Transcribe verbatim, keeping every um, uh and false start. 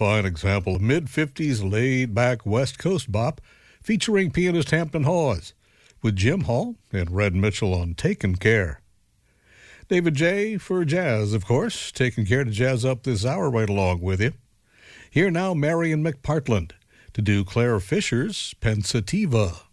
fine example of mid-fifties laid-back West Coast bop featuring pianist Hampton Hawes, with Jim Hall and Red Mitchell on Takin' Care. David J. for jazz, of course, taking care to jazz up this hour right along with you. Here now, Marion McPartland to do Claire Fisher's Pensativa.